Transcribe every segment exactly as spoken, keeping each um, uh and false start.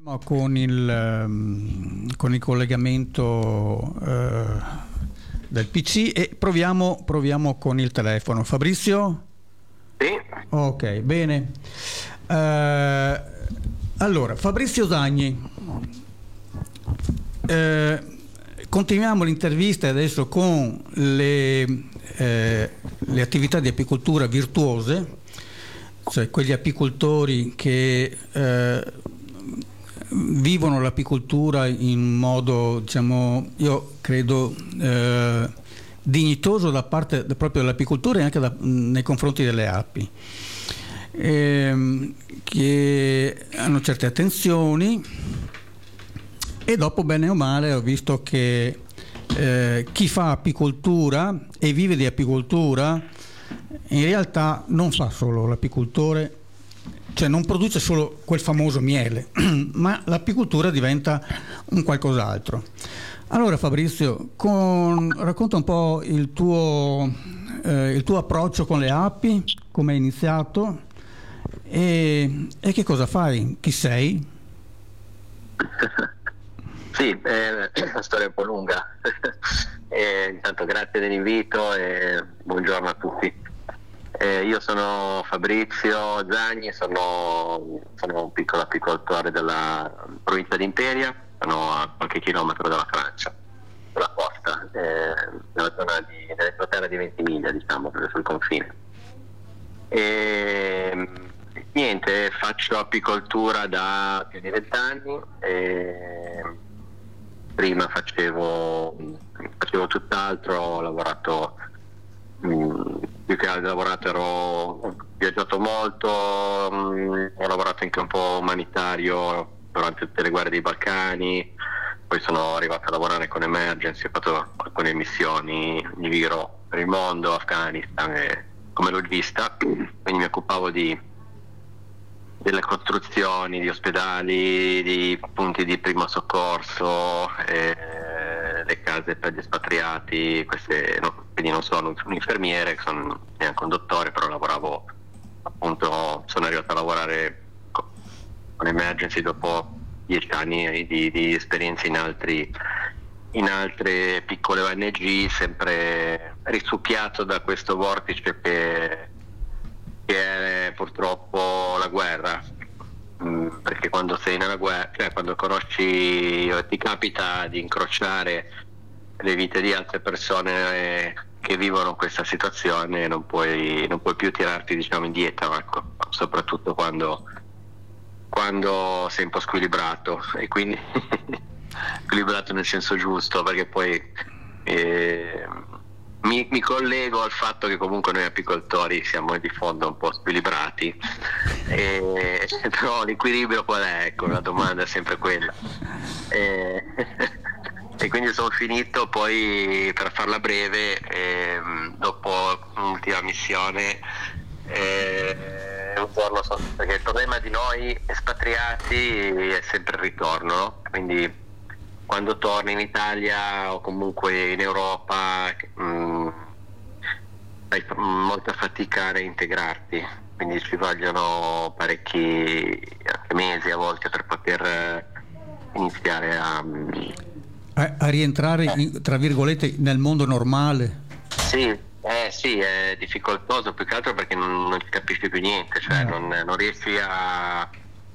Con il, ehm, con il collegamento eh, del P C e proviamo, proviamo con il telefono. Fabrizio? Sì. Ok, bene. Eh, allora, Fabrizio Zagni, eh, continuiamo l'intervista adesso con le, eh, le attività di apicoltura virtuose, cioè quegli apicoltori che eh, vivono l'apicoltura in modo, diciamo, io credo eh, dignitoso da parte proprio dell'apicoltura e anche da, nei confronti delle api, ehm, che hanno certe attenzioni, e dopo, bene o male, ho visto che eh, chi fa apicoltura e vive di apicoltura in realtà non fa solo l'apicoltore, cioè non produce solo quel famoso miele, ma l'apicoltura diventa un qualcos'altro. Allora Fabrizio, con, racconta un po' il tuo, eh, il tuo approccio con le api, come hai iniziato e, e che cosa fai, chi sei? Sì, eh, è una storia un po' lunga. eh, intanto grazie dell'invito e buongiorno a tutti. Eh, io sono Fabrizio Zagni, sono, sono un piccolo apicoltore della provincia di Imperia, sono a qualche chilometro dalla Francia, sulla costa, eh, nella zona di, nell'entroterra di Ventimiglia, diciamo, proprio sul confine. E, niente, faccio apicoltura da più di vent'anni. E prima facevo, facevo tutt'altro, ho lavorato... Mm, più che altro lavorato, ero, ho viaggiato molto, mh, ho lavorato anche un po' umanitario durante tutte le guerre dei Balcani, poi sono arrivato a lavorare con Emergency, ho fatto alcune missioni di giro per il mondo, Afghanistan, e, come logista, quindi mi occupavo di delle costruzioni di ospedali, di punti di primo soccorso, eh, le case per gli espatriati, queste, no, quindi non sono un infermiere, sono neanche un dottore, però lavoravo, appunto, sono arrivato a lavorare con Emergency dopo dieci anni di, di esperienza in altri in altre piccole O N G, sempre risucchiato da questo vortice che che è purtroppo la guerra, mm, perché quando sei nella guerra, cioè quando conosci, ti capita di incrociare le vite di altre persone eh, che vivono questa situazione, non puoi, non puoi più tirarti, diciamo, indietro, ecco, soprattutto quando, quando sei un po' squilibrato, e quindi squilibrato nel senso giusto, perché poi eh, Mi, mi collego al fatto che comunque noi apicoltori siamo di fondo un po' squilibrati, e, però l'equilibrio qual è? Ecco, la domanda è sempre quella. E, e quindi sono finito poi, per farla breve, eh, dopo l'ultima missione, eh, un giorno sono, perché il problema di noi espatriati è sempre il ritorno, no? Quindi quando torni in Italia o comunque in Europa mh, fai molta fatica a reintegrarti, quindi ci vogliono parecchi, anche mesi a volte, per poter iniziare a, a, a rientrare in, tra virgolette, nel mondo normale. Sì, eh, sì, è difficoltoso, più che altro perché non, non ci capisci più niente, cioè Eh. non, non riesci a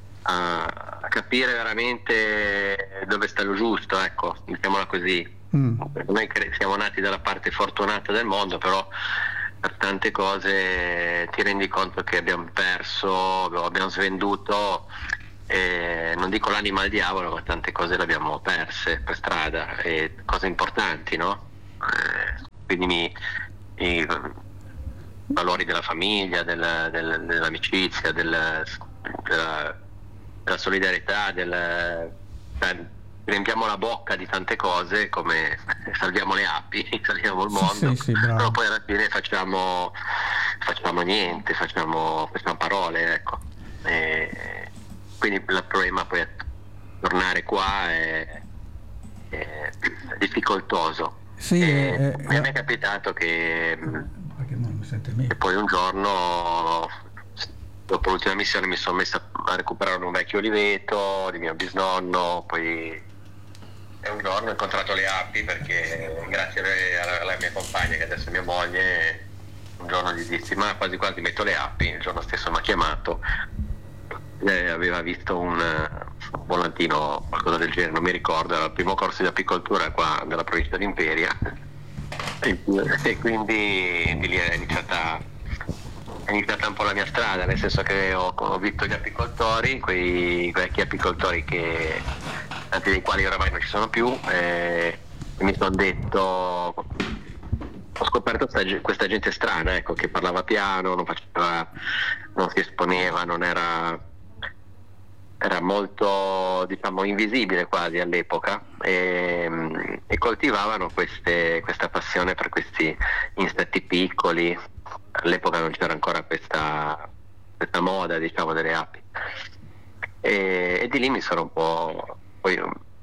a capire veramente dove sta lo giusto, ecco, mettiamola così. Mm. Noi siamo nati dalla parte fortunata del mondo, però per tante cose ti rendi conto che abbiamo perso, abbiamo svenduto, eh, non dico l'anima al diavolo, ma tante cose le abbiamo perse per strada, e cose importanti, no? Eh, quindi mi, i valori della famiglia, del, del, dell'amicizia, del, della della solidarietà, del, cioè, riempiamo la bocca di tante cose, come salviamo le api, salviamo il mondo, sì, sì, però poi alla fine facciamo, facciamo niente, facciamo, facciamo parole, ecco. E quindi il problema poi è tornare qua è, è difficoltoso. Sì, e è, è, mi è capitato che, perché non mi sente meglio. che poi un giorno, dopo l'ultima missione, mi sono messa a recuperare un vecchio oliveto di mio bisnonno, poi e un giorno ho incontrato le api perché grazie alla, alla mia compagna, che adesso è mia moglie, un giorno gli dissi ma quasi quasi metto le api. Il giorno stesso mi ha chiamato, eh, aveva visto un, un volantino, qualcosa del genere, non mi ricordo, era il primo corso di apicoltura qua della provincia di Imperia e quindi di lì è iniziata, è iniziata un po' la mia strada, nel senso che ho, ho visto gli apicoltori, quei vecchi apicoltori che tanti dei quali oramai non ci sono più, e mi sono detto, ho scoperto questa, questa gente strana, ecco, che parlava piano, non faceva, non si esponeva, non era, era molto, diciamo, invisibile quasi all'epoca, e, e coltivavano queste, questa passione per questi insetti piccoli. All'epoca non c'era ancora questa, questa moda, diciamo, delle api, e, e di lì mi sono un po' poi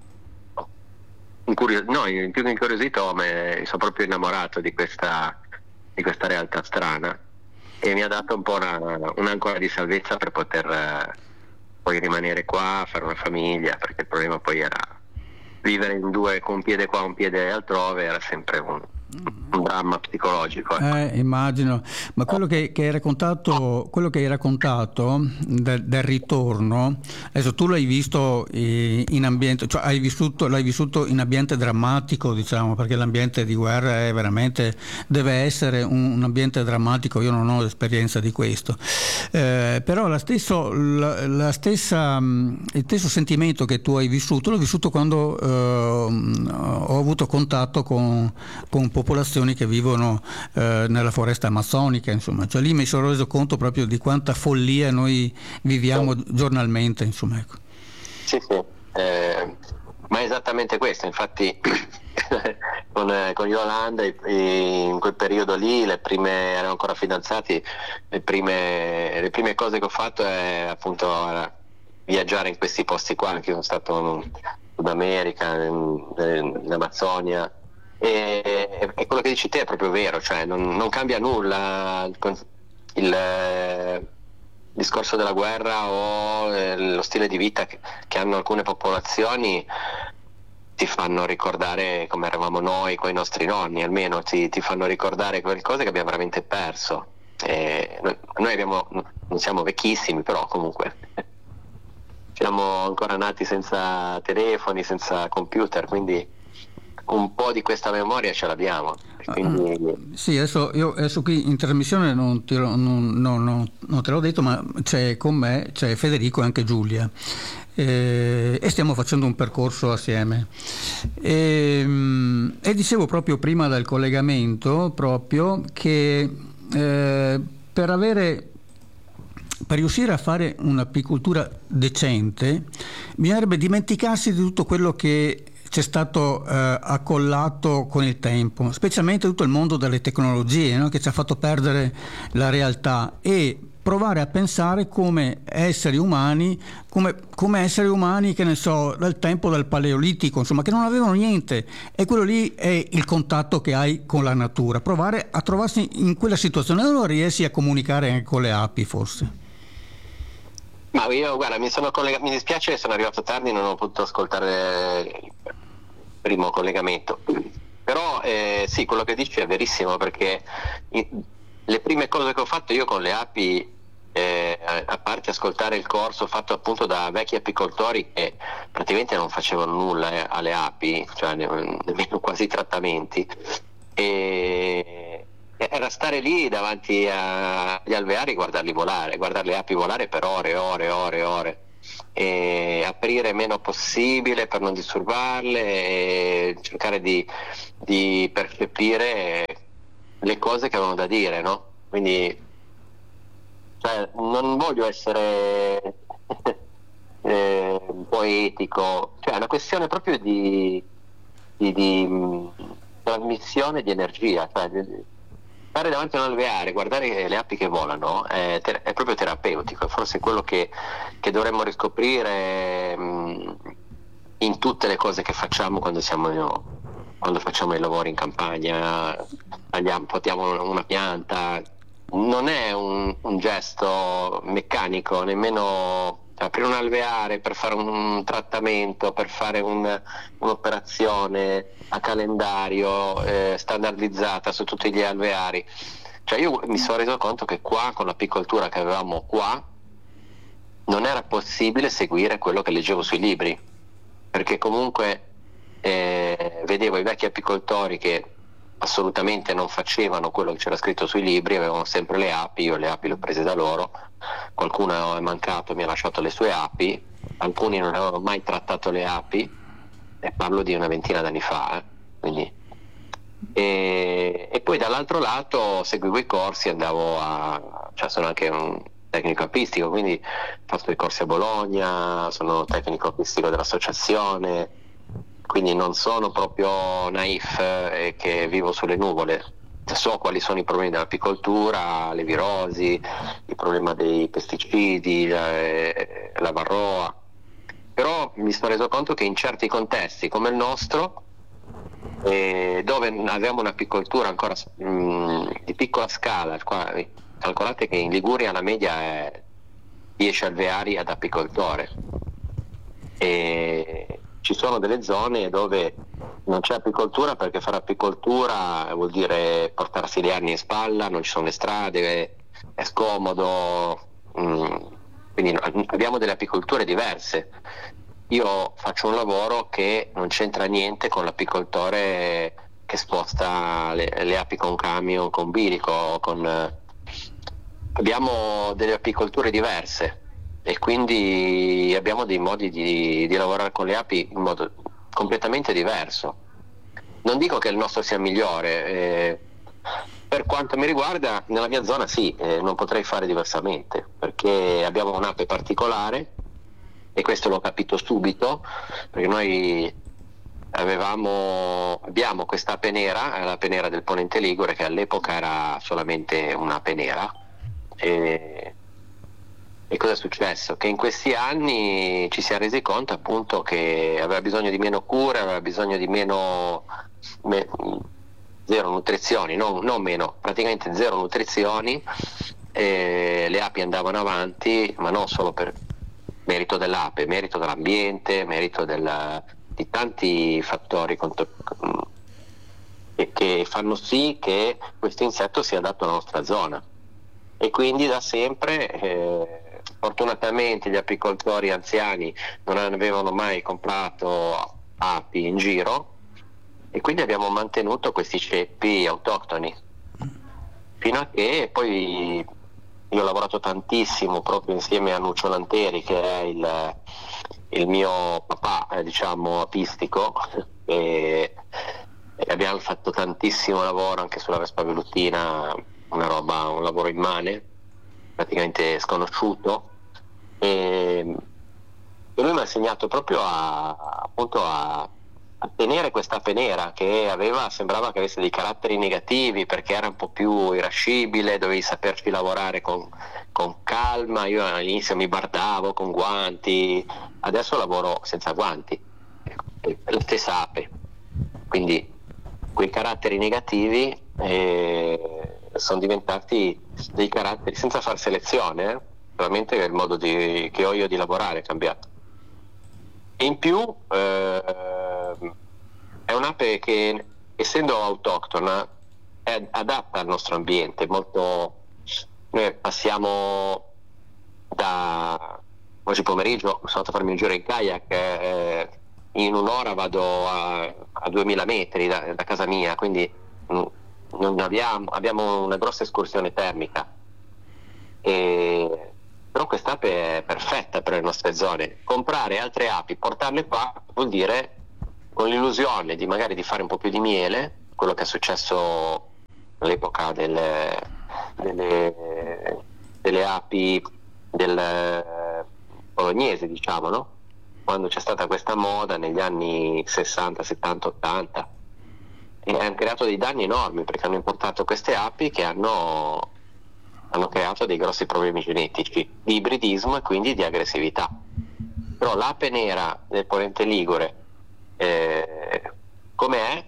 incurio- no, più che incuriosito mi sono proprio innamorato di questa, di questa realtà strana, e mi ha dato un po' una, un'ancora di salvezza per poter eh, poi rimanere qua, fare una famiglia, perché il problema poi era vivere in due, con un piede qua un piede altrove, era sempre un, un dramma psicologico. Ecco. Eh, immagino, ma quello che, che hai raccontato, quello che hai raccontato del, del ritorno, adesso tu l'hai visto in ambiente, cioè hai vissuto, l'hai vissuto in ambiente drammatico, diciamo, perché l'ambiente di guerra è veramente, deve essere un, un ambiente drammatico. Io non ho esperienza di questo, eh, però la stesso, la, la stessa, il stesso sentimento che tu hai vissuto l'ho vissuto quando eh, ho avuto contatto con, con popolazioni che vivono eh, nella foresta amazzonica, insomma, cioè lì mi sono reso conto proprio di quanta follia noi viviamo sì. giornalmente, insomma, ecco. Sì, sì, eh, ma è esattamente questo, infatti con, con Yolanda in quel periodo lì, le prime, erano ancora fidanzati, le prime, le prime cose che ho fatto è appunto viaggiare in questi posti qua, anche io sono stato in Sud America, in, in Amazzonia. E, e quello che dici te è proprio vero, cioè non, non cambia nulla il, il eh, discorso della guerra o eh, lo stile di vita che, che hanno alcune popolazioni ti fanno ricordare come eravamo noi con i nostri nonni, almeno ti, ti fanno ricordare quelle cose che abbiamo veramente perso. E noi, noi abbiamo, non siamo vecchissimi, però comunque siamo ancora nati senza telefoni, senza computer, quindi un po' di questa memoria ce l'abbiamo. Quindi... Uh, sì, adesso io adesso qui in trasmissione non, ti, non, non, non, non te l'ho detto, ma c'è con me, c'è Federico e anche Giulia, eh, e stiamo facendo un percorso assieme. E, e dicevo proprio prima del collegamento proprio che eh, per avere per riuscire a fare un'apicoltura decente bisognerebbe dimenticarsi di tutto quello che c'è stato eh, accollato con il tempo, specialmente tutto il mondo delle tecnologie, no? Che ci ha fatto perdere la realtà, e provare a pensare come esseri umani, come, come esseri umani, che ne so, dal tempo del Paleolitico, insomma, che non avevano niente, e quello lì è il contatto che hai con la natura, provare a trovarsi in quella situazione. Allora riesci a comunicare anche con le api, forse. Ma io, guarda, mi sono collegato, mi dispiace che sono arrivato tardi, non ho potuto ascoltare il primo collegamento, però eh, sì, quello che dici è verissimo, perché i, le prime cose che ho fatto io con le api, eh, a parte ascoltare il corso fatto appunto da vecchi apicoltori che praticamente non facevano nulla eh, alle api, cioè ne, nemmeno quasi trattamenti, e era stare lì davanti agli alveari e guardarli volare, guardare le api volare per ore e ore e ore e ore, e aprire meno possibile per non disturbarle e cercare di, di percepire le cose che avevano da dire, no? Quindi cioè, non voglio essere eh, poetico, cioè è una questione proprio di, di, di mh, trasmissione di energia, cioè di, stare davanti a un alveare, guardare le api che volano è, ter- è proprio terapeutico, è forse quello che, che dovremmo riscoprire mh, in tutte le cose che facciamo quando siamo quando facciamo i lavori in campagna, tagliamo, potiamo una pianta. Non è un, un gesto meccanico, nemmeno aprire un alveare per fare un trattamento, per fare un, un'operazione a calendario eh, standardizzata su tutti gli alveari. Cioè io mi sono reso conto che qua, con l'apicoltura che avevamo qua, non era possibile seguire quello che leggevo sui libri, perché comunque eh, vedevo i vecchi apicoltori che assolutamente non facevano quello che c'era scritto sui libri, avevano sempre le api, io le api le ho prese da loro, qualcuno è mancato, mi ha lasciato le sue api, alcuni non avevano mai trattato le api, e parlo di una ventina d'anni fa, eh, quindi. E, e poi dall'altro lato seguivo i corsi, andavo a, cioè sono anche un tecnico apistico, quindi ho fatto i corsi a Bologna, sono tecnico apistico dell'associazione, quindi non sono proprio naif e eh, che vivo sulle nuvole, so quali sono i problemi dell'apicoltura, le virosi, il problema dei pesticidi, la, la varroa, però mi sono reso conto che in certi contesti come il nostro, eh, dove avevamo un'apicoltura ancora mh, di piccola scala, qua, calcolate che in Liguria la media è dieci alveari ad apicoltore, e ci sono delle zone dove non c'è apicoltura perché fare apicoltura vuol dire portarsi le arnie in spalla, non ci sono le strade, è scomodo, mh, quindi abbiamo delle apicolture diverse. Io faccio un lavoro che non c'entra niente con l'apicoltore che sposta le, le api con camion, con bilico, con... abbiamo delle apicolture diverse e quindi abbiamo dei modi di, di lavorare con le api in modo completamente diverso. Non dico che il nostro sia migliore, eh, per quanto mi riguarda nella mia zona sì, eh, non potrei fare diversamente, perché abbiamo un'ape particolare e questo l'ho capito subito, perché noi avevamo, abbiamo questa ape nera, l'ape nera del Ponente Ligure, che all'epoca era solamente un'ape nera. E, e cosa è successo? Che in questi anni ci si è resi conto appunto che aveva bisogno di meno cure, aveva bisogno di meno, me, zero nutrizioni, non, non meno, praticamente zero nutrizioni, e le api andavano avanti, ma non solo per merito dell'ape, merito dell'ambiente, merito del, di tanti fattori contro, che, che fanno sì che questo insetto sia adatto alla nostra zona. E quindi da sempre, eh, fortunatamente gli apicoltori anziani non avevano mai comprato api in giro e quindi abbiamo mantenuto questi ceppi autoctoni, fino a che poi io ho lavorato tantissimo proprio insieme a Nuccio Lanteri, che è il, il mio papà, eh, diciamo, apistico, e, e abbiamo fatto tantissimo lavoro anche sulla Vespa Velutina, una roba, un lavoro immane, praticamente sconosciuto, e, e lui mi ha insegnato proprio a, appunto a, a tenere questa ape nera che aveva, sembrava che avesse dei caratteri negativi perché era un po' più irascibile, dovevi saperci lavorare con, con calma. Io all'inizio mi bardavo con guanti, adesso lavoro senza guanti, la stessa ape, quindi quei caratteri negativi eh, sono diventati dei caratteri senza far selezione, eh? Veramente il modo di, che ho io di lavorare è cambiato. E in più eh, è un'ape che, essendo autoctona, è adatta al nostro ambiente. Molto, noi passiamo da oggi pomeriggio sono andato a farmi un giro in kayak, eh, in un'ora vado a, a duemila metri da, da casa mia, quindi mh, non abbiamo, abbiamo una grossa escursione termica, e, però quest'ape è perfetta per le nostre zone. Comprare altre api, portarle qua vuol dire, con l'illusione di magari di fare un po' più di miele, quello che è successo all'epoca delle, delle, delle api del bolognese, diciamo, no? Quando c'è stata questa moda negli anni sessanta, settanta, ottanta, e hanno creato dei danni enormi perché hanno importato queste api che hanno, hanno creato dei grossi problemi genetici di ibridismo e quindi di aggressività. Però l'ape nera del Ponente Ligure, eh, com'è?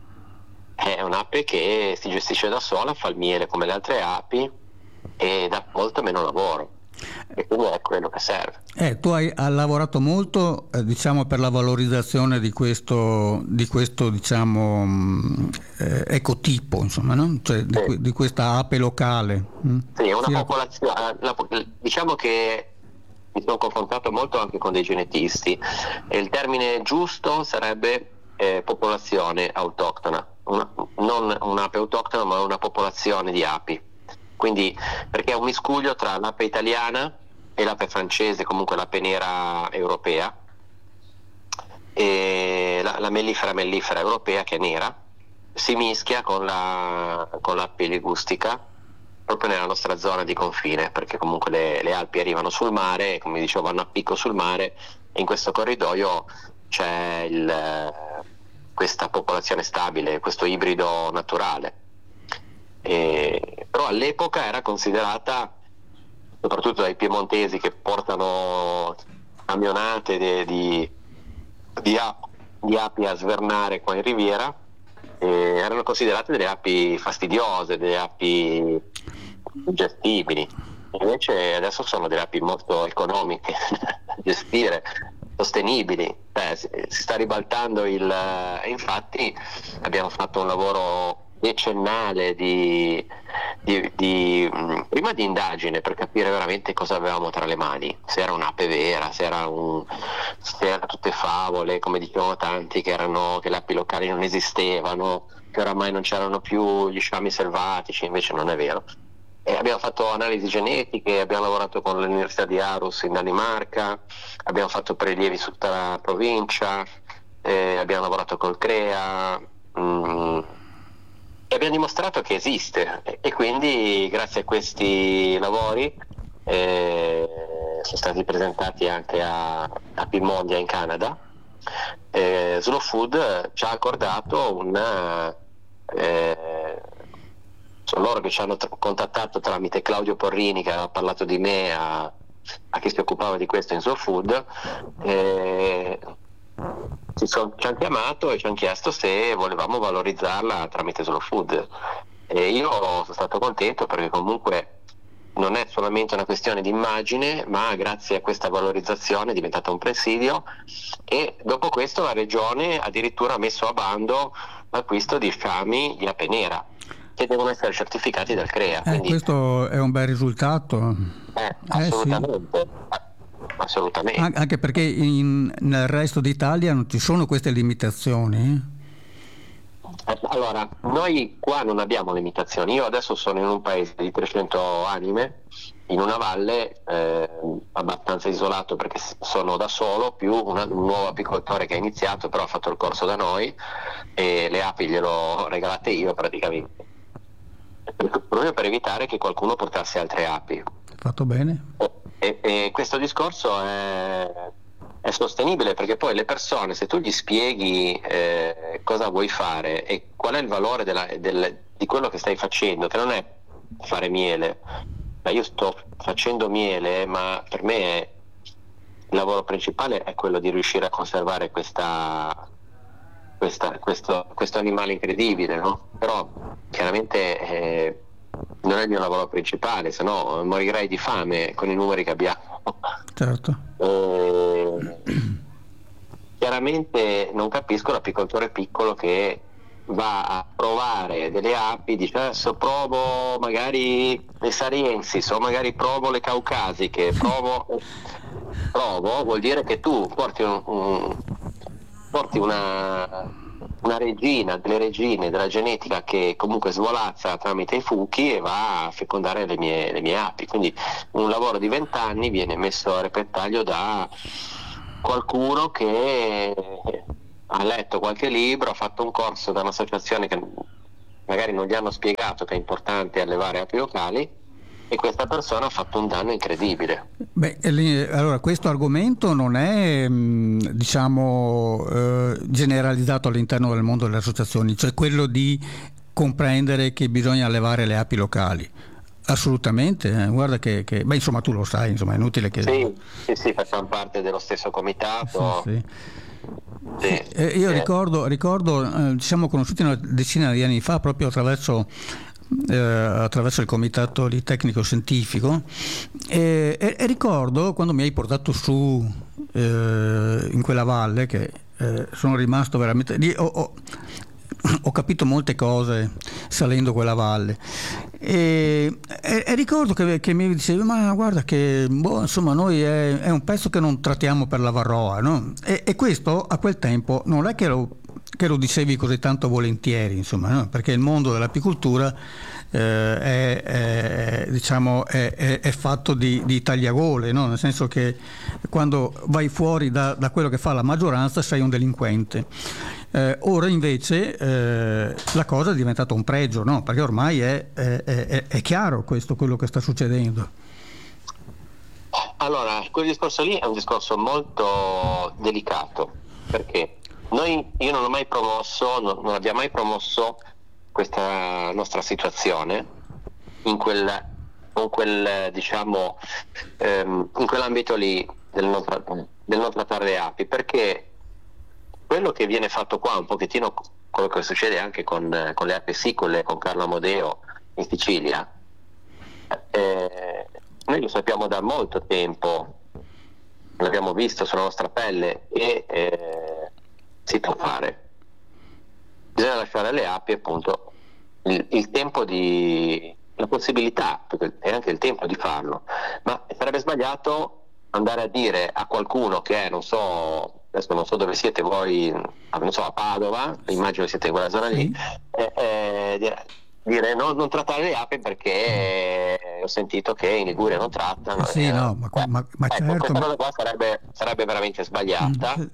È un'ape che si gestisce da sola, fa il miele come le altre api e dà molto meno lavoro. e quindi è quello che serve. Eh, tu hai, hai lavorato molto, eh, diciamo, per la valorizzazione di questo, di questo diciamo, mh, eh, ecotipo, insomma, no? Cioè, di, Sì. di questa ape locale. Mh? Sì, è una Sì, popolazione, la- diciamo che mi sono confrontato molto anche con dei genetisti e il termine giusto sarebbe eh, popolazione autoctona, una, non un'ape autoctona ma una popolazione di api, quindi perché è un miscuglio tra l'ape italiana e l'ape francese, comunque l'ape nera europea, e la, la mellifera mellifera europea che è nera si mischia con la, con l'ape ligustica proprio nella nostra zona di confine, perché comunque le, le Alpi arrivano sul mare, come dicevo vanno a picco sul mare, e in questo corridoio c'è il, questa popolazione stabile, questo ibrido naturale. E, però all'epoca era considerata, soprattutto dai piemontesi che portano camionate di, di, di, ap- di api a svernare qua in riviera, eh, erano considerate delle api fastidiose, delle api gestibili. Invece adesso sono delle api molto economiche da gestire, sostenibili. Beh, si, si sta ribaltando il... E infatti abbiamo fatto un lavoro decennale di, di, di mh, prima di indagine per capire veramente cosa avevamo tra le mani, se era un'ape vera, se era un se era tutte favole, come dicevano tanti, che erano che le api locali non esistevano, che oramai non c'erano più gli sciami selvatici. Invece non è vero. E abbiamo fatto analisi genetiche, abbiamo lavorato con l'Università di Aarhus in Danimarca, abbiamo fatto prelievi su tutta la provincia, eh, abbiamo lavorato col CREA, mh, e abbiamo dimostrato che esiste, e, e quindi grazie a questi lavori eh, sono stati presentati anche a, a Piemonte in Canada. eh, Slow Food ci ha accordato una eh, sono loro che ci hanno tra- contattato tramite Claudio Porrini, che aveva parlato di me a, a chi si occupava di questo in Slow Food. eh, ci, son, ci hanno chiamato e ci hanno chiesto se volevamo valorizzarla tramite Slow Food, e io sono stato contento perché comunque non è solamente una questione di immagine, ma grazie a questa valorizzazione è diventata un presidio, e dopo questo la regione addirittura ha messo a bando l'acquisto di sciami di ape nera che devono essere certificati dal CREA. Eh, Quindi, questo è un bel risultato. eh, Eh, sì. assolutamente, assolutamente. An- Anche perché in- nel resto d'Italia non ci sono queste limitazioni. Allora, noi qua non abbiamo limitazioni. Io adesso sono in un paese di trecento anime, in una valle eh, abbastanza isolato perché sono da solo, più una, un nuovo apicoltore che ha iniziato, però ha fatto il corso da noi e le api glielo regalate io praticamente, proprio per evitare che qualcuno portasse altre api. Fatto bene. E, e questo discorso è, è sostenibile, perché poi le persone, se tu gli spieghi eh, cosa vuoi fare e qual è il valore della, del, di quello che stai facendo, che non è fare miele. Beh, io sto facendo miele, ma per me è, il lavoro principale è quello di riuscire a conservare questa, questa, questo, questo animale incredibile, no? Però chiaramente eh, non è il mio lavoro principale, se no morirei di fame con i numeri che abbiamo. Certo. Eh, chiaramente non capisco l'apicoltore piccolo che va a provare delle api, dice adesso provo magari le Sariensis o magari provo le Caucasiche, provo, provo vuol dire che tu porti, un, un, porti una, una regina, delle regine della genetica che comunque svolazza tramite i fuchi e va a fecondare le mie, le mie api, quindi un lavoro di vent'anni viene messo a repentaglio da qualcuno che ha letto qualche libro, ha fatto un corso da un'associazione che magari non gli hanno spiegato che è importante allevare api locali, e questa persona ha fatto un danno incredibile. Beh, allora questo argomento non è diciamo eh, generalizzato all'interno del mondo delle associazioni, cioè quello di comprendere che bisogna allevare le api locali. Assolutamente, eh. Guarda che, che beh, insomma tu lo sai, insomma è inutile che... Sì, sì, sì, facciamo parte dello stesso comitato. Sì, sì. Sì, eh, io sì. ricordo, ricordo eh, ci siamo conosciuti una decina di anni fa proprio attraverso eh, attraverso il comitato di tecnico scientifico e, e, e ricordo quando mi hai portato su eh, in quella valle che eh, sono rimasto veramente lì, ho, ho, ho capito molte cose salendo quella valle e, e, e ricordo che, che mi dicevi ma guarda che boh, insomma noi è, è un pezzo che non trattiamo per la Varroa, no? e, e questo a quel tempo non è che lo, che lo dicevi così tanto volentieri, insomma, no? Perché il mondo dell'apicoltura eh, è, è, diciamo, è, è, è fatto di, di tagliagole, no? Nel senso che quando vai fuori da, da quello che fa la maggioranza sei un delinquente. Eh, ora invece eh, la cosa è diventata un pregio, no? Perché ormai è, è, è, è chiaro questo, quello che sta succedendo. Allora, quel discorso lì è un discorso molto delicato, perché noi, io non ho mai promosso, non, non abbiamo mai promosso questa nostra situazione in quel, con quel diciamo, ehm, in quell'ambito lì del non, del non trattare le api, perché quello che viene fatto qua, un pochettino quello che succede anche con, con le api sicule, con Carlo Amodeo in Sicilia, eh, noi lo sappiamo da molto tempo, l'abbiamo visto sulla nostra pelle e eh, si può fare. Bisogna lasciare alle api appunto il, il tempo di, la possibilità, perché è anche il tempo di farlo, ma sarebbe sbagliato andare a dire a qualcuno che è, non so, adesso non so dove siete voi, non so, a Padova, immagino siete in quella zona lì, eh, eh, dire, dire no, non trattare le api perché ho sentito che in Liguria non trattano. Sì, eh, no, ma, eh, ma, ma ecco, certo. questa cosa qua sarebbe, sarebbe veramente sbagliata. Mm.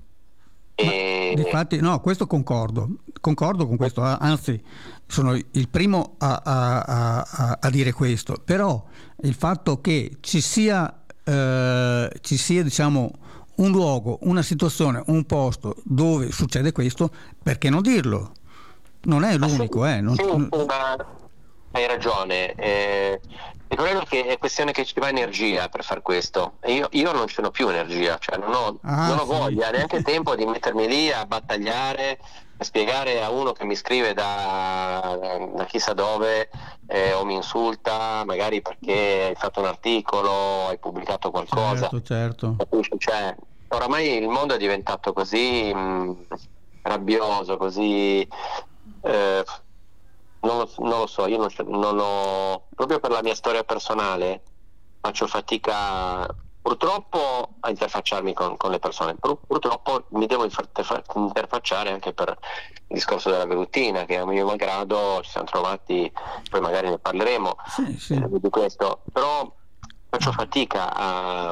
E... Difatti, no, questo concordo, concordo con questo, anzi sono il primo a, a, a, a dire questo, però il fatto che ci sia, eh, ci sia diciamo un luogo, una situazione, un posto dove succede questo, perché non dirlo? Non è l'unico, sì, eh. Non... Sì, ma hai ragione. Eh, il problema è che è questione che ci va energia per far questo. E io, io non ce n'ho più energia, cioè non ho, ah, non ho sì. voglia, neanche tempo di mettermi lì a battagliare, a spiegare a uno che mi scrive da, da chissà dove eh, o mi insulta, magari perché hai fatto un articolo, hai pubblicato qualcosa. Certo, certo. Cioè, oramai il mondo è diventato così mh, rabbioso, così eh, non, lo, non lo so, io non, non ho, proprio per la mia storia personale faccio fatica purtroppo a interfacciarmi con, con le persone. Pur, purtroppo mi devo interfacciare anche per il discorso della velutina, che a mio malgrado ci siamo trovati, poi magari ne parleremo sì, sì. eh, di questo, però faccio fatica a,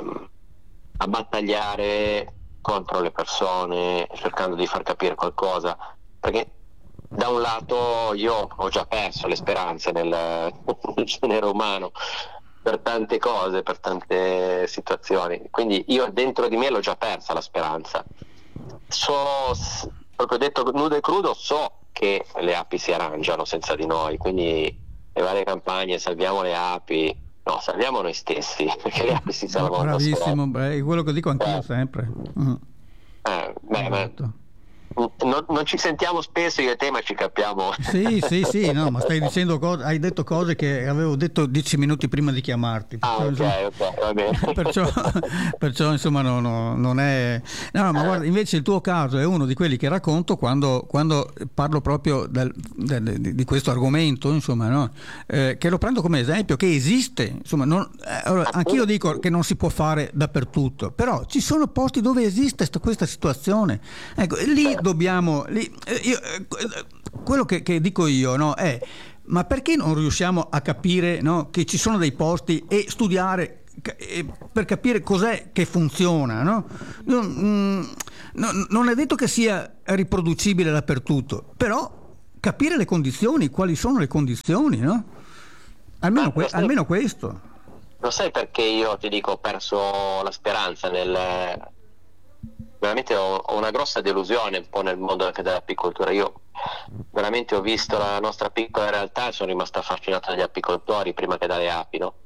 a battagliare contro le persone cercando di far capire qualcosa, perché da un lato io ho già perso le speranze nel, nel genere umano per tante cose, per tante situazioni, quindi io dentro di me l'ho già persa la speranza. So, proprio detto nudo e crudo, so che le api si arrangiano senza di noi, quindi le varie campagne salviamo le api, no, salviamo noi stessi, perché le api si salvano da sole. Bravissimo, è quello che dico anch'io eh. sempre. Mm. Eh, beh, esatto. ma Non, non ci sentiamo spesso io e te, ma ci capiamo. Sì, sì, sì, no, ma stai dicendo cose, hai detto cose che avevo detto dieci minuti prima di chiamarti. Ah, ok, insomma, ok, va bene. Perciò, perciò insomma no, no, non è... No, ma guarda, invece il tuo caso è uno di quelli che racconto quando, quando parlo proprio del, del, di questo argomento, insomma, no? eh, che lo prendo come esempio, che esiste. Insomma, non, eh, allora, anch'io dico che non si può fare dappertutto, però ci sono posti dove esiste questa situazione. Ecco, lì dobbiamo... Lì, io, quello che, che dico io, no, è ma perché non riusciamo a capire, no, che ci sono dei posti e studiare per capire cos'è che funziona, no? Non, non è detto che sia riproducibile dappertutto, però capire le condizioni, quali sono le condizioni, no? Almeno, que- sai, almeno questo. Lo sai perché io ti dico ho perso la speranza nel... Veramente ho, ho una grossa delusione un po' nel mondo anche dell'apicoltura. Io veramente ho visto la nostra piccola realtà e sono rimasto affascinato dagli apicoltori prima che dalle api, no?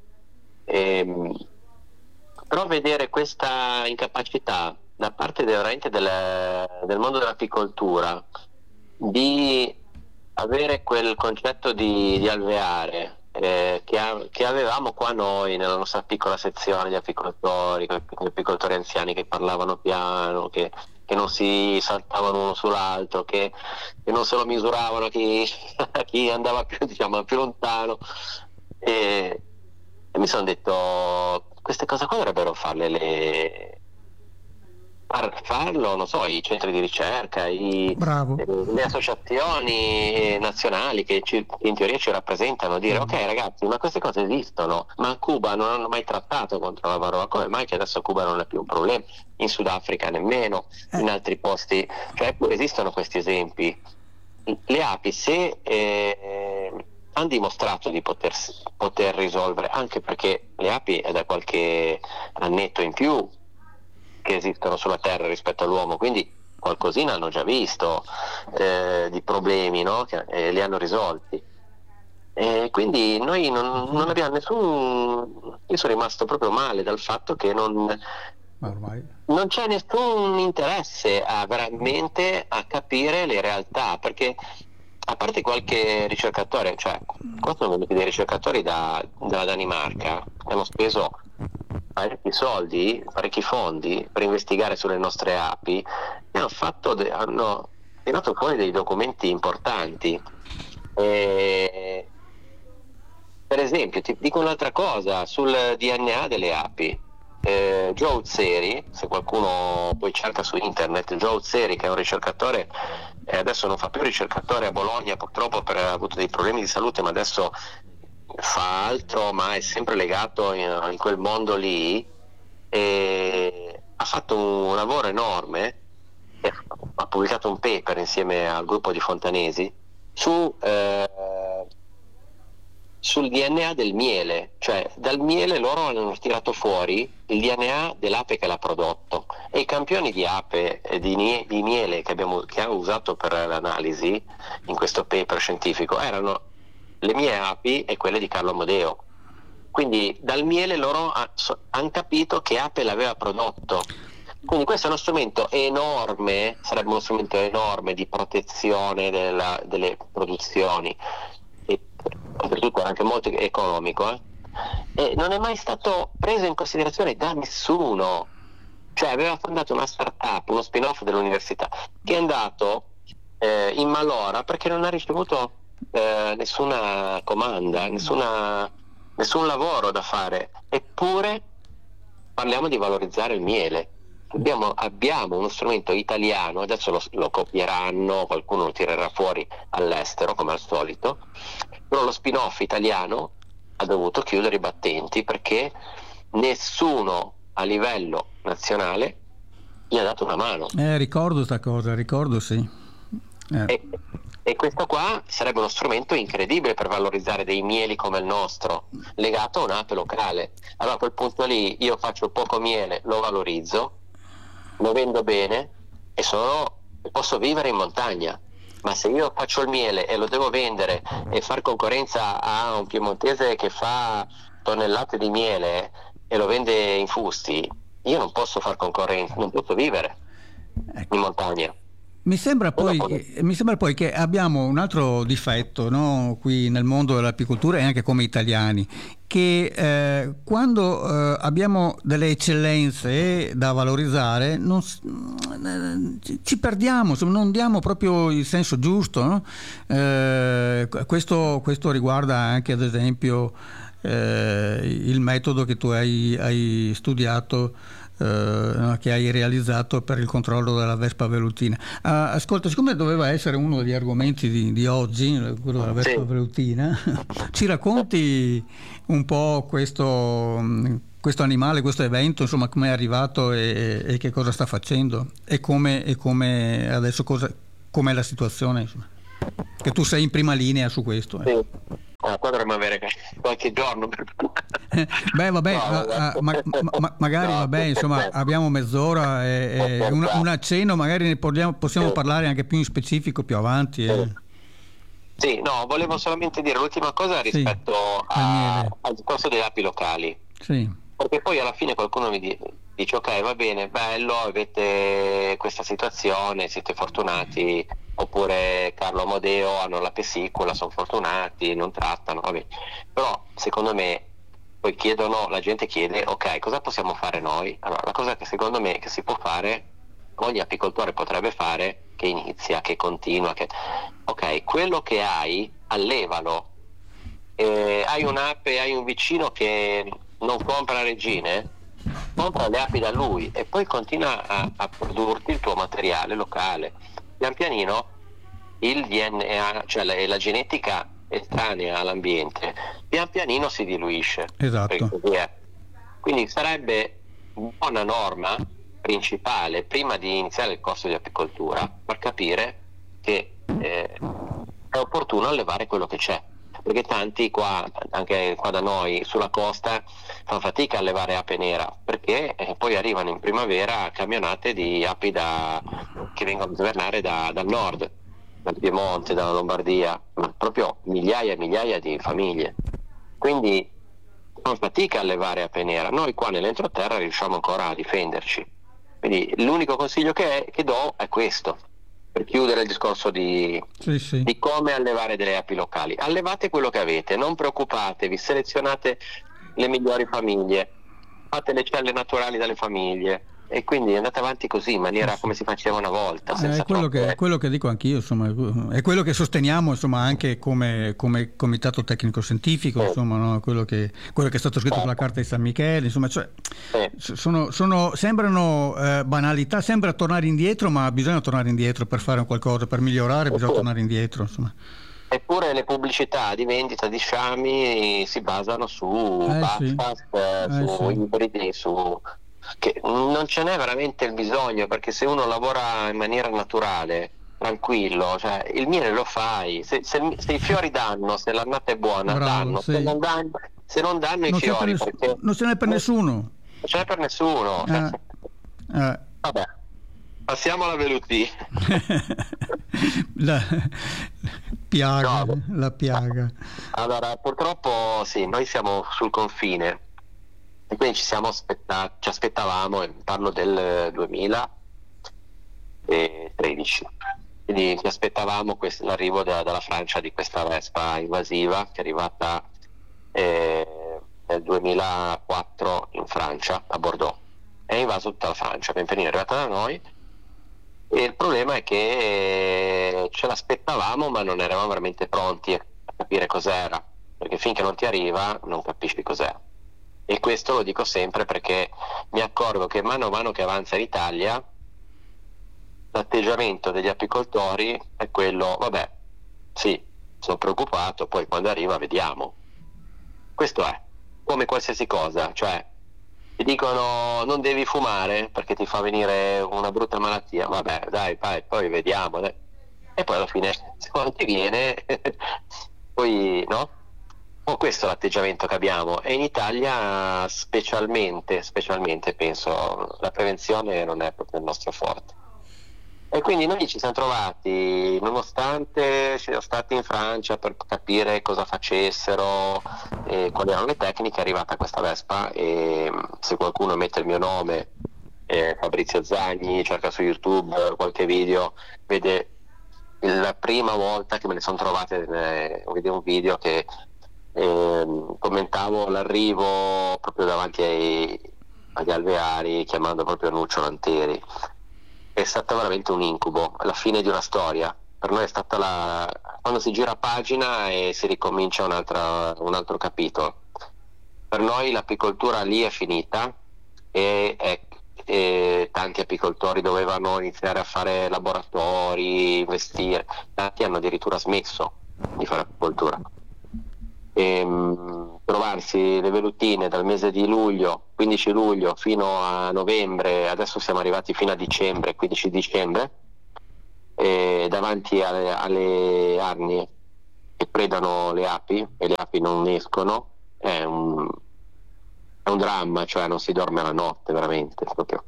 E, però vedere questa incapacità da parte del, veramente del, del mondo dell'apicoltura di avere quel concetto di, di alveare eh, che, a- che avevamo qua noi nella nostra piccola sezione di apicoltori, con gli apicoltori anziani che parlavano piano, che, che non si saltavano uno sull'altro, che, che non se lo misuravano a chi, a chi andava più, diciamo, più lontano. E, e mi sono detto, queste cose qua dovrebbero farle le, far- farlo, non so, i centri di ricerca, i- Bravo. eh, le associazioni nazionali che, ci- che in teoria ci rappresentano, dire ok ragazzi, ma queste cose esistono, ma a Cuba non hanno mai trattato contro la varroa, come mai che adesso Cuba non è più un problema, in Sudafrica nemmeno, Eh, in altri posti, cioè pure esistono questi esempi. Le api se eh, hanno dimostrato di poter, poter risolvere, anche perché le api è da qualche annetto in più che esistono sulla Terra rispetto all'uomo, quindi qualcosina hanno già visto eh, di problemi, no? Che eh, li hanno risolti. E quindi noi non, non abbiamo nessun. Io sono rimasto proprio male dal fatto che non, ma ormai. non c'è nessun interesse a veramente a capire le realtà, perché a parte qualche ricercatore, cioè qua sono venuti dei ricercatori da- dalla Danimarca, hanno speso parecchi soldi, parecchi fondi per investigare sulle nostre api e hanno fatto de- hanno tirato fuori dei documenti importanti. E, per esempio, ti dico un'altra cosa sul D N A delle api. Eh, Joe Uzzeri, se qualcuno poi cerca su internet, Joe Uzzeri che è un ricercatore, eh, adesso non fa più ricercatore a Bologna purtroppo per aver avuto dei problemi di salute, ma adesso fa altro, ma è sempre legato in, in quel mondo lì, e ha fatto un lavoro enorme, e ha pubblicato un paper insieme al gruppo di Fontanesi su eh, sul D N A del miele, cioè dal miele loro hanno tirato fuori il D N A dell'ape che l'ha prodotto e i campioni di ape e di, nie- di miele che abbiamo che hanno usato per l'analisi in questo paper scientifico erano le mie api e quelle di Carlo Amodeo. Quindi dal miele loro hanno capito che ape l'aveva prodotto. Quindi questo è uno strumento enorme, sarebbe uno strumento enorme di protezione della- delle produzioni e oltretutto anche molto economico, eh? E non è mai stato preso in considerazione da nessuno. Cioè aveva fondato una startup, uno spin-off dell'università, che è andato eh, in malora perché non ha ricevuto eh, nessuna comanda, nessuna, nessun lavoro da fare. Eppure parliamo di valorizzare il miele. Abbiamo, abbiamo uno strumento italiano, adesso lo, lo copieranno, qualcuno lo tirerà fuori all'estero come al solito, però lo spin-off italiano ha dovuto chiudere i battenti perché nessuno a livello nazionale gli ha dato una mano. Eh, ricordo sta cosa, ricordo sì. Eh. E, e questo qua sarebbe uno strumento incredibile per valorizzare dei mieli come il nostro, legato a un'ape locale. Allora a quel punto lì io faccio poco miele, lo valorizzo, lo vendo bene e sono, posso vivere in montagna. Ma se io faccio il miele e lo devo vendere e far concorrenza a un piemontese che fa tonnellate di miele e lo vende in fusti, io non posso far concorrenza, non posso vivere Ecco. in montagna. Mi sembra, poi, dopo- mi sembra poi che abbiamo un altro difetto, no, qui nel mondo dell'apicoltura e anche come italiani, che eh, quando eh, abbiamo delle eccellenze da valorizzare non s- eh, ci- ci perdiamo, insomma, non diamo proprio il senso giusto, no? Eh, questo, questo riguarda anche ad esempio eh, il metodo che tu hai, hai studiato, eh, che hai realizzato per il controllo della vespa velutina. Ah, ascolta, siccome doveva essere uno degli argomenti di, di oggi, quello della vespa Sì. velutina, ci racconti un po' questo, questo animale, questo evento, insomma, come è arrivato e, e che cosa sta facendo e come, e come adesso cosa, com'è la situazione, insomma. Che tu sei in prima linea su questo. eh. Sì. Ah, qua dovremmo avere qualche giorno per... Beh, vabbè, No, ah, ah, ma- ma- magari No, vabbè, insomma, perfetto. abbiamo mezz'ora e, e una- un accenno, magari ne possiamo, possiamo Sì. parlare anche più in specifico più avanti. eh. Sì. Sì, no, volevo solamente dire l'ultima cosa Sì, rispetto al a- miele. al discorso delle api locali, Sì, perché poi alla fine qualcuno mi, di- dici ok, va bene, bello, avete questa situazione, siete fortunati, oppure Carlo Amodeo hanno la pesicola, sono fortunati, non trattano, va bene. Però secondo me poi chiedono, la gente chiede ok, cosa possiamo fare noi? Allora la cosa che secondo me che si può fare, ogni apicoltore potrebbe fare, che inizia, che continua, che ok, quello che hai allevalo. Eh, hai un'ape, hai un vicino che non compra regine, compra le api da lui e poi continua a, a produrti il tuo materiale locale. Pian pianino il D N A, cioè la, la genetica estranea all'ambiente, pian pianino si diluisce. Esatto. Così è. Quindi sarebbe buona norma principale prima di iniziare il corso di apicoltura per capire che eh, è opportuno allevare quello che c'è, perché tanti qua, anche qua da noi sulla costa, fanno fatica a allevare ape nera perché eh, poi arrivano in primavera camionate di api da, che vengono a svernare da, dal nord, dal Piemonte, dalla Lombardia, ma proprio migliaia e migliaia di famiglie. Quindi fanno fatica a allevare ape nera. Noi qua nell'entroterra riusciamo ancora a difenderci. Quindi l'unico consiglio che, è, che do è questo, per chiudere il discorso di, Sì, sì. di come allevare delle api locali. Allevate quello che avete, non preoccupatevi, selezionate le migliori famiglie, fate le celle naturali dalle famiglie e quindi andate avanti così in maniera come si faceva una volta, Eh, senza è quello che, troppe... è quello che dico anch'io, insomma, è quello che sosteniamo, insomma, anche come, come comitato tecnico scientifico, Eh, insomma, no? quello, che, quello che è stato scritto sulla carta di San Michele, insomma, cioè, eh. sono, sono, sembrano eh, banalità, sembra tornare indietro, ma bisogna tornare indietro per fare qualcosa, per migliorare, bisogna Eppure, tornare indietro, insomma. eppure le pubblicità di vendita di sciami si basano su Eh sì, Baffast, eh, eh su sì. ibridi, su... che non ce n'è veramente il bisogno, perché se uno lavora in maniera naturale, tranquillo, cioè il miele lo fai, se, se- se i fiori danno, se l'annata è buona, Bravo, danno, se sì. non danno, se non danno i Non ce n'è per, fiori, ness- perché non ce n'è per non nessuno. ce n'è per nessuno. Cioè, Eh, eh. vabbè, passiamo alla veluti. La piaga, No, la piaga. allora, purtroppo sì, noi siamo sul confine e quindi ci siamo aspetta- ci aspettavamo, e parlo del duemilatredici, quindi ci aspettavamo quest- l'arrivo da- dalla Francia di questa vespa invasiva che è arrivata eh, nel duemilaquattro in Francia, a Bordeaux. È invaso tutta la Francia, pian pianino è arrivata da noi. E il problema è che ce l'aspettavamo, ma non eravamo veramente pronti a capire cos'era, perché finché non ti arriva non capisci cos'è. E questo lo dico sempre perché mi accorgo che mano a mano che avanza l'Italia, l'atteggiamento degli apicoltori è quello, vabbè, sì, sono preoccupato, poi quando arriva vediamo. Questo è, come qualsiasi cosa, cioè ti dicono non devi fumare perché ti fa venire una brutta malattia, vabbè dai, dai poi vediamo, dai. E poi alla fine quando ti viene poi no? Oh, questo è l'atteggiamento che abbiamo e in Italia specialmente, specialmente penso la prevenzione non è proprio il nostro forte. E quindi noi ci siamo trovati, nonostante siamo stati in Francia per capire cosa facessero e quali erano le tecniche, è arrivata questa Vespa e se qualcuno mette il mio nome, eh, Fabrizio Zagni, cerca su YouTube qualche video, vede la prima volta che me ne sono trovate, eh, vedevo un video che eh, commentavo l'arrivo proprio davanti ai, agli alveari chiamando proprio Nuccio Lantieri. È stato veramente un incubo, la fine di una storia. Per noi è stata la... quando si gira pagina e si ricomincia un'altra, un altro capitolo. Per noi l'apicoltura lì è finita e, e, e tanti apicoltori dovevano iniziare a fare laboratori, investire. Tanti hanno addirittura smesso di fare apicoltura. E, mh, trovarsi le velutine dal mese di luglio, quindici luglio fino a novembre, adesso siamo arrivati fino a dicembre, quindici dicembre, e davanti alle, alle arnie che predano le api e le api non escono, è un, è un dramma, cioè non si dorme la notte veramente proprio.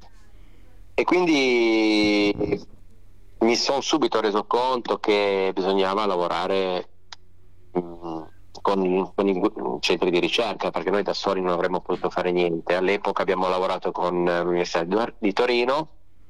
E quindi mi sono subito reso conto che bisognava lavorare mh, con, con i centri di ricerca, perché noi da soli non avremmo potuto fare niente. All'epoca abbiamo lavorato con l'Università di Torino.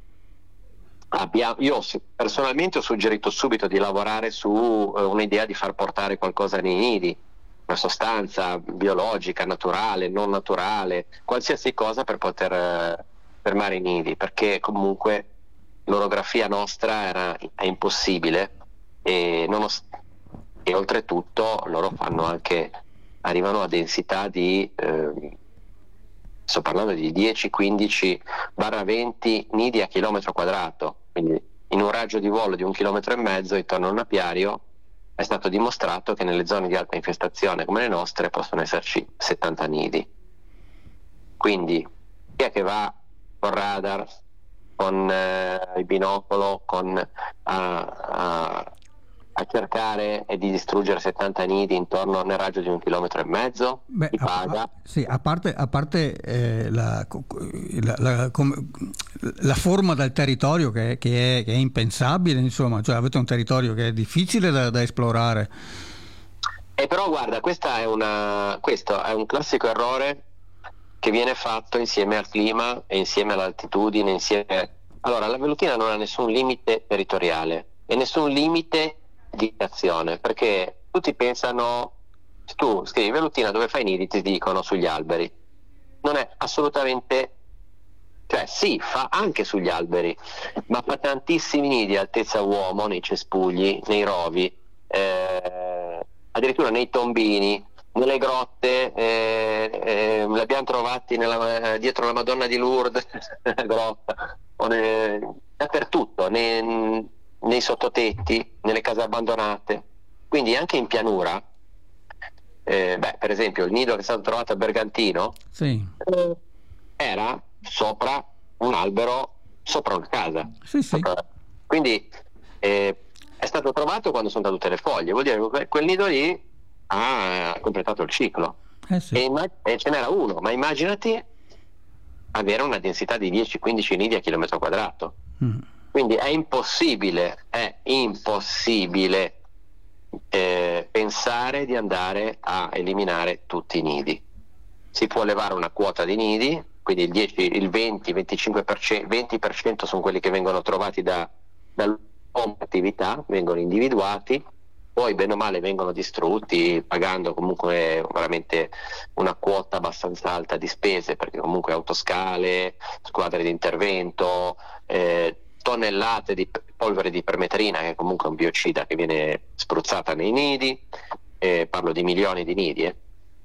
Abbiamo, io personalmente ho suggerito subito di lavorare su uh, un'idea di far portare qualcosa nei nidi, una sostanza biologica, naturale, non naturale, qualsiasi cosa per poter uh, fermare i nidi, perché comunque l'orografia nostra era, è impossibile e, non ho, e oltretutto loro fanno anche, arrivano a densità di eh, sto parlando di dieci, quindici, venti nidi a chilometro quadrato, quindi in un raggio di volo di un chilometro e mezzo intorno a un apiario è stato dimostrato che nelle zone di alta infestazione come le nostre possono esserci settanta nidi. Quindi chi è che va con radar, con eh, il binocolo, con, a, a, a cercare e di distruggere settanta nidi intorno nel raggio di un chilometro e mezzo? Beh, Chi paga? A, sì, a parte, a parte eh, la, la, la, com, la forma del territorio che è, che, è, che è impensabile, insomma, cioè avete un territorio che è difficile da, da esplorare. E però guarda, questa è una, questo è un classico errore che viene fatto insieme al clima e insieme all'altitudine, insieme... Allora, la velutina non ha nessun limite territoriale e nessun limite di azione, perché tutti pensano, se tu scrivi velutina dove fai i nidi ti dicono sugli alberi. Non è assolutamente, cioè sì, fa anche sugli alberi, ma fa tantissimi nidi a altezza uomo nei cespugli, nei rovi, eh, addirittura nei tombini, nelle grotte, eh, eh, li abbiamo trovati nella, eh, dietro la Madonna di Lourdes, nella grotta, o ne, dappertutto, nei, nei sottotetti, nelle case abbandonate. Quindi anche in pianura, eh, beh, per esempio il nido che è stato trovato a Bergantino, sì, eh, era sopra un albero, sopra una casa. Sì, sì. Sopra... Quindi eh, è stato trovato quando sono cadute le foglie, vuol dire che quel nido lì ha completato il ciclo. Eh sì. e, immag- e ce n'era uno, ma immaginati avere una densità di dieci quindici nidi a chilometro quadrato. Mm. Quindi è impossibile, è impossibile eh, pensare di andare a eliminare tutti i nidi. Si può levare una quota di nidi, quindi il dieci, il venti, venticinque per cento, venti per cento sono quelli che vengono trovati da, dall'attività, vengono individuati, poi bene o male vengono distrutti pagando comunque veramente una quota abbastanza alta di spese, perché comunque autoscale, squadre di intervento, eh, tonnellate di polvere di permetrina, che è comunque un biocida che viene spruzzata nei nidi, eh, parlo di milioni di nidi eh,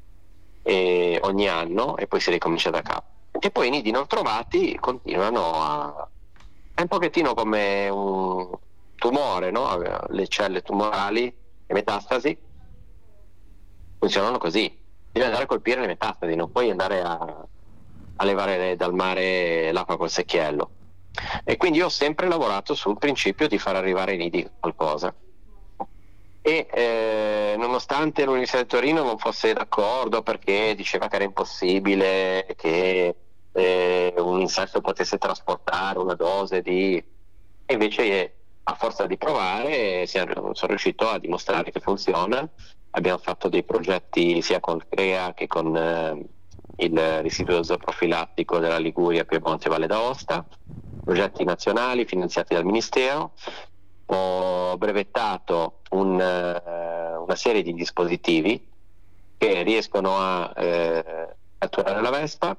e ogni anno, e poi si ricomincia da capo. E poi i nidi non trovati continuano a... è un pochettino come un tumore, no? Le celle tumorali, le metastasi funzionano così, devi andare a colpire le metastasi, non puoi andare a, a levare dal mare l'acqua col secchiello. E quindi io ho sempre lavorato sul principio di far arrivare ai nidi qualcosa, e eh, nonostante l'Università di Torino non fosse d'accordo perché diceva che era impossibile che eh, un insetto potesse trasportare una dose di... e invece eh, a forza di provare sono riuscito a dimostrare che funziona. Abbiamo fatto dei progetti sia con CREA che con eh, l'Istituto Zooprofilattico della Liguria, Piemonte e Valle d'Aosta, progetti nazionali finanziati dal Ministero. Ho brevettato un, uh, una serie di dispositivi che riescono a eh, catturare la vespa.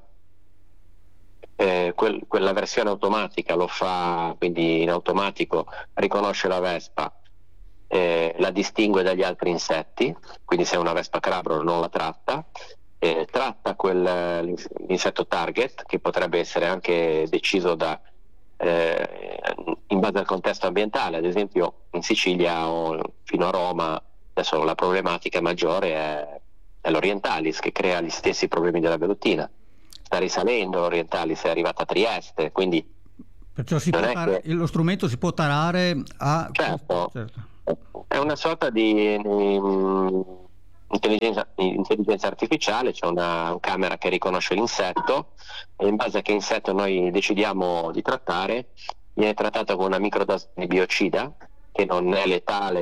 Eh, quel, quella versione automatica lo fa, quindi in automatico riconosce la vespa, eh, la distingue dagli altri insetti, quindi se è una vespa crabro non la tratta, eh, tratta quel, l'insetto target, che potrebbe essere anche deciso da eh, in base al contesto ambientale. Ad esempio in Sicilia o fino a Roma adesso la problematica maggiore è, è l'Orientalis, che crea gli stessi problemi della velutina. Sta risalendo l'Orientalis, è arrivata a Trieste, quindi perciò si può tar- che... lo strumento si può tarare a... Certo, certo. È una sorta di um, intelligenza, intelligenza artificiale, c'è una camera che riconosce l'insetto e in base a che insetto noi decidiamo di trattare, viene trattato con una microdose di biocida che non è letale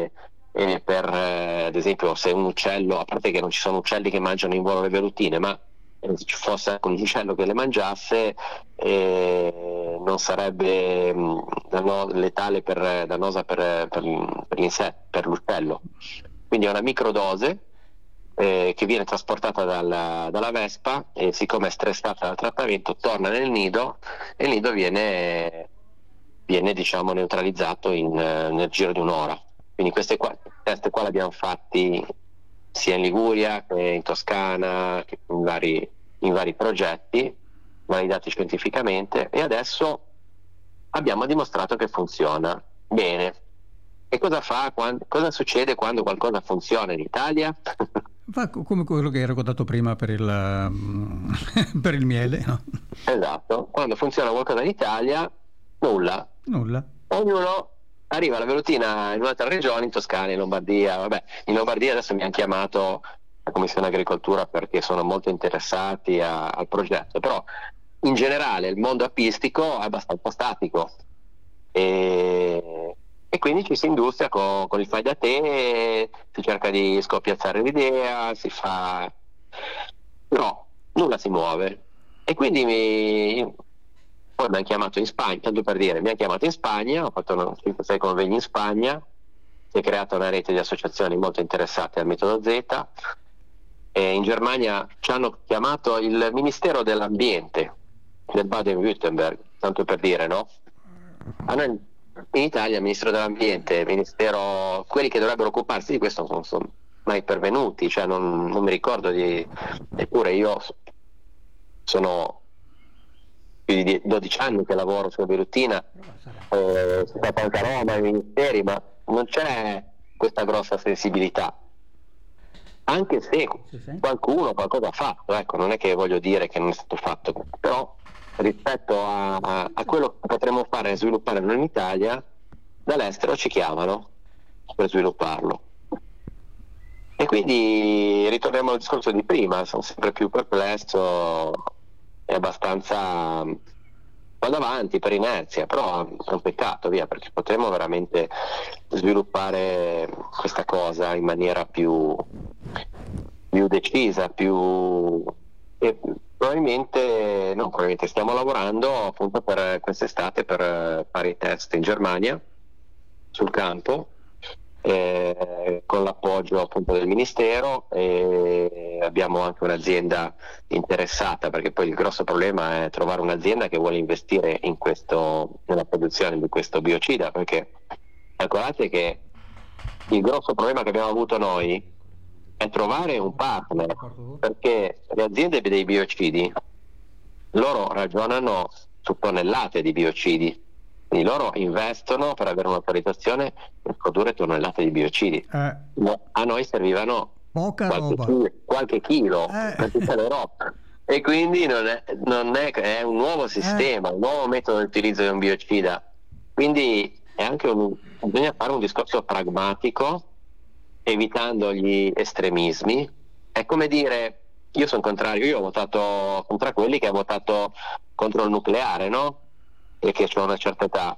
eh, per eh, ad esempio se un uccello, a parte che non ci sono uccelli che mangiano in volo le velutine, ma eh, se ci fosse un uccello che le mangiasse eh, non sarebbe mh, danno- letale per, dannosa per, per, per l'insetto, per l'uccello. Quindi è una microdose eh, che viene trasportata dalla, dalla vespa e siccome è stressata dal trattamento torna nel nido e il nido viene, viene diciamo neutralizzato in, eh, nel giro di un'ora. Quindi questi qua, test qua li abbiamo fatti sia in Liguria che in Toscana, che in vari, in vari progetti validati scientificamente, e adesso abbiamo dimostrato che funziona bene. E cosa fa? Quando, cosa succede quando qualcosa funziona in Italia? Fa co- come quello che hai raccontato prima per il, mm, per il miele, no? Esatto, quando funziona qualcosa in Italia, nulla. Nulla. Ognuno arriva alla velutina in un'altra regione, in Toscana, in Lombardia. Vabbè, in Lombardia adesso mi hanno chiamato la Commissione Agricoltura perché sono molto interessati a- al progetto, però in generale il mondo apistico è abbastanza statico e, e quindi ci si industria con, con il fai da te, si cerca di scoppiazzare l'idea, si fa... però nulla si muove. E quindi mi... poi mi hanno chiamato in Spagna, tanto per dire, mi hanno chiamato in Spagna, ho fatto cinque sei convegni in Spagna, si è creata una rete di associazioni molto interessate al metodo Z, e in Germania ci hanno chiamato il Ministero dell'Ambiente del Baden-Württemberg, tanto per dire, no? A noi in Italia il Ministero dell'Ambiente, il Ministero, quelli che dovrebbero occuparsi di questo non sono mai pervenuti, cioè non, non mi ricordo di... eppure io sono più di dodici anni che lavoro sulla velutina, eh, sono stato anche a Roma ai ministeri, ma non c'è questa grossa sensibilità, anche se qualcuno qualcosa ha fatto, ecco, non è che voglio dire che non è stato fatto, però rispetto a, a, a quello che potremmo fare e sviluppare noi in Italia, dall'estero ci chiamano per svilupparlo. E quindi ritorniamo al discorso di prima, sono sempre più perplesso, è abbastanza... vado avanti per inerzia, però è un peccato, via, perché potremmo veramente sviluppare questa cosa in maniera più, più decisa, più... e probabilmente, no, probabilmente stiamo lavorando appunto per quest'estate per fare i test in Germania sul campo, eh, con l'appoggio appunto del Ministero, e abbiamo anche un'azienda interessata, perché poi il grosso problema è trovare un'azienda che vuole investire in questo, nella produzione di questo biocida, perché calcolate che il grosso problema che abbiamo avuto noi è trovare un partner, perché le aziende dei biocidi loro ragionano su tonnellate di biocidi, quindi loro investono per avere un'autorizzazione per produrre tonnellate di biocidi. Eh, Ma a noi servivano poca qualche roba. chilo, qualche chilo Eh. per tutta l'Europa. E quindi non è, non è, è un nuovo sistema, un nuovo metodo di utilizzo di un biocida. Quindi è anche un, bisogna fare un discorso pragmatico, evitando gli estremismi. È come dire, io sono contrario, io ho votato contro quelli che hanno votato contro il nucleare, no? E che ho una certa età.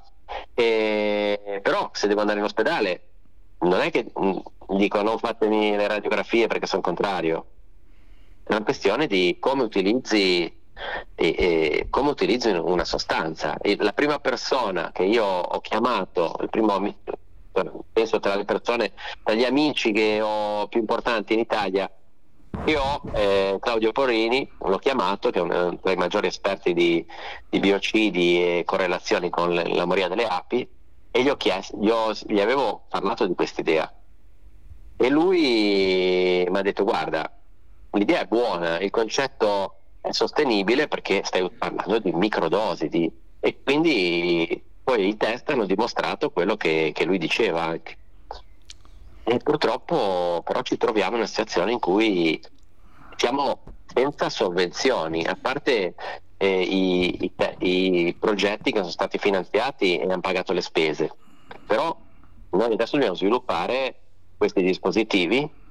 E, però se devo andare in ospedale non è che mh, dico non fatemi le radiografie perché sono contrario, è una questione di come utilizzi e, e come utilizzi una sostanza. E la prima persona che io ho chiamato, il primo penso tra le persone, tra gli amici che ho più importanti in Italia, io ho eh, Claudio Porrini, l'ho chiamato, che è uno tra i maggiori esperti di, di biocidi e correlazioni con le, la moria delle api, e gli ho chiesto, gli, ho, gli avevo parlato di quest'idea, e lui mi ha detto guarda, l'idea è buona, il concetto è sostenibile perché stai parlando di microdosi di... e quindi poi i test hanno dimostrato quello che, che lui diceva anche. E purtroppo però ci troviamo in una situazione in cui siamo senza sovvenzioni, a parte eh, i, i, i progetti che sono stati finanziati e hanno pagato le spese, però noi adesso dobbiamo sviluppare questi dispositivi